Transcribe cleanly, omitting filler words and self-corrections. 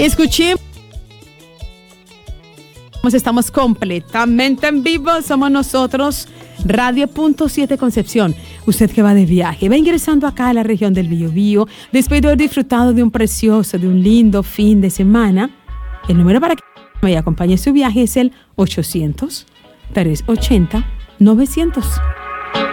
Escuchemos. Estamos completamente en vivo. Somos nosotros, Radio.7 Concepción. Usted que va de viaje, va ingresando acá a la región del Biobío, después de haber disfrutado de un lindo fin de semana. El número para que me acompañe su viaje es el 800-380-900.